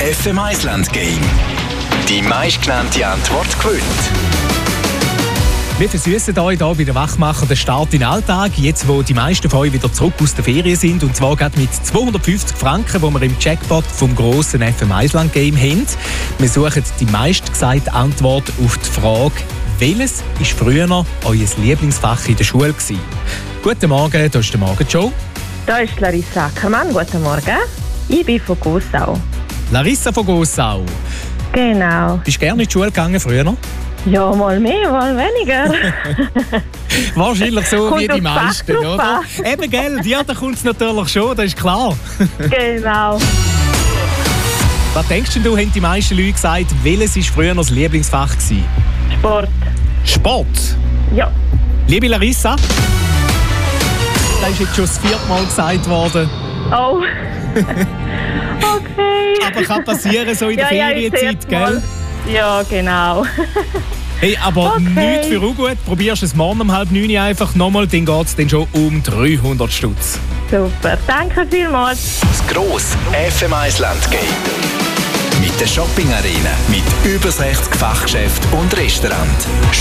FM1 Land Game. Die meistgenannte Antwort gewinnt. Wir versüssen euch hier bei der Wachmacher den Start in den Alltag, jetzt wo die meisten von euch wieder zurück aus der Ferien sind. Und zwar gerade mit 250 Franken, die wir im Jackpot vom grossen FM1 Land Game haben. Wir suchen die meistgesagte Antwort auf die Frage, welches war früher euer Lieblingsfach in der Schule gewesen? Guten Morgen, hier ist der Morgenshow. Da ist Larissa Ackermann. Guten Morgen. Ich bin von Gossau. Larissa von Gossau. Genau. Bist du gerne in die Schule gegangen früher? Ja, mal mehr, mal weniger. Wahrscheinlich so Kommt wie die aufs Fach meisten, drauf oder? an. Eben, gell? Ja, da kommt es natürlich schon, das ist klar. Genau. Was denkst du, haben die meisten Leute gesagt, welches war früher das Lieblingsfach gewesen? Sport. Sport. Ja. Liebe Larissa, das ist jetzt schon das 4. Mal gesagt worden. Oh. Okay. Aber kann passieren, so in der Ferienzeit, gell? Ja, genau. Hey, aber Okay. nichts für ungut. Probierst du es morgen um 8:30 einfach nochmal, dann geht es dann schon um 300 Stutz. Super. Danke vielmals. Das grosse FM1 Land Game. Mit der Shopping Arena, mit über 60 Fachgeschäften und Restaurants.